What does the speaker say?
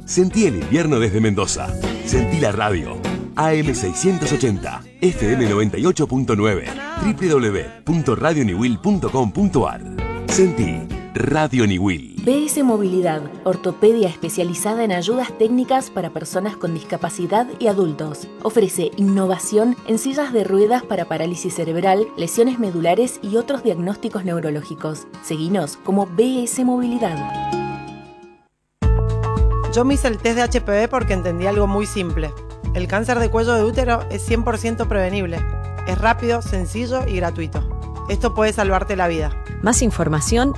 Sentí el invierno desde Mendoza. Sentí la radio. AM680, FM 98.9, www.radioniwil.com.ar. Sentí Radio Niwil. BS Movilidad, ortopedia especializada en ayudas técnicas para personas con discapacidad y adultos. Ofrece innovación en sillas de ruedas para parálisis cerebral, lesiones medulares y otros diagnósticos neurológicos. Seguinos como BS Movilidad. Yo me hice el test de HPV porque entendí algo muy simple. El cáncer de cuello de útero es 100% prevenible. Es rápido, sencillo y gratuito. Esto puede salvarte la vida. Más información